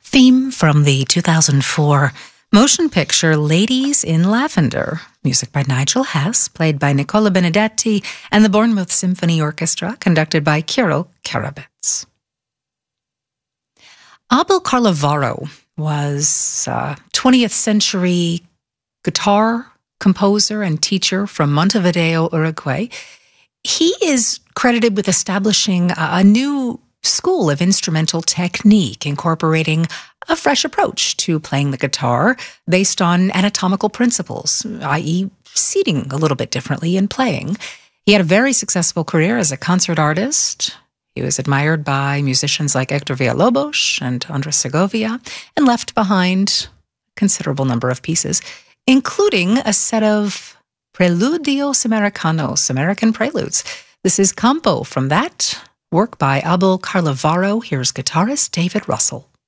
Theme from the 2004 motion picture Ladies in Lavender. Music by Nigel Hess, played by Nicola Benedetti and the Bournemouth Symphony Orchestra, conducted by Kirill Karabets. Abel Carlavaro was a 20th century guitar composer and teacher from Montevideo, Uruguay. He is credited with establishing a new school of instrumental technique, incorporating a fresh approach to playing the guitar based on anatomical principles, i.e. seating a little bit differently in playing. He had a very successful career as a concert artist. He was admired by musicians like Hector Villalobos and Andres Segovia, and left behind a considerable number of pieces, including a set of Preludios Americanos, American preludes. This is Campo from that work by Abel Carlavaro. Here's guitarist David Russell.